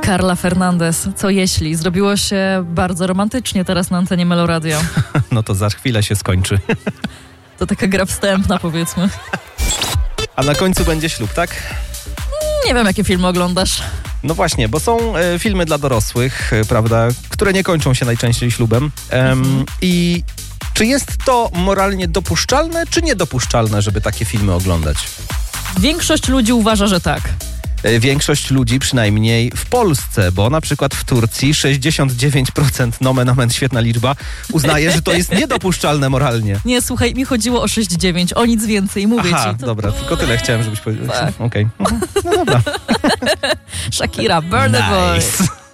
Carla Fernandez. Co jeśli? Zrobiło się bardzo romantycznie teraz na antenie Meloradio. No to za chwilę się skończy. To taka gra wstępna, powiedzmy. A na końcu będzie ślub, tak? Nie wiem, jakie filmy oglądasz. No właśnie, bo są filmy dla dorosłych, prawda, które nie kończą się najczęściej ślubem. I czy jest to moralnie dopuszczalne, czy niedopuszczalne, żeby takie filmy oglądać? Większość ludzi uważa, że tak. Większość ludzi, przynajmniej w Polsce, bo na przykład w Turcji 69%, nomen omen, świetna liczba, uznaje, że to jest niedopuszczalne moralnie. Nie, słuchaj, mi chodziło o 6,9, o nic więcej, mówię ci. To... dobra, tylko tyle chciałem, żebyś powiedział. Tak. Okej. No dobra. Shakira, Burna Boy.